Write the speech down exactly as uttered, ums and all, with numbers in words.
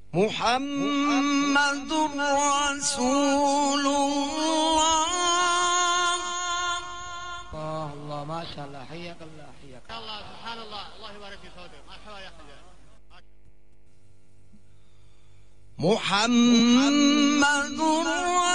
محمد رسول الله. الله الله ما شاء الله، حياك الله حياك الله. سبحان الله، الله يبارك في صوتك. مرحبا يا حجاج. محمد